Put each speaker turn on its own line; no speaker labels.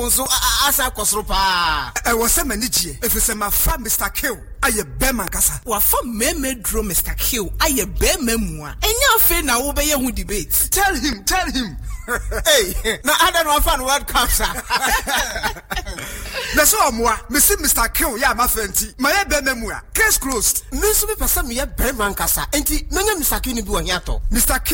nso asa kosoro pa
was a manager if it's a Mr. Kill aye bema kasa
wa fa meme dro Mr. Kill aye bema mu a enya fe na wo be ye hu debate
tell him
hey na ada no fa no World Cup sa
na so omoa me see Mr. Kill ya ma fanti ma ye bema mu a case closed
me so be pesa me ye bema kasa enti menya Mr. Kill ni bi wo nya to
Mr.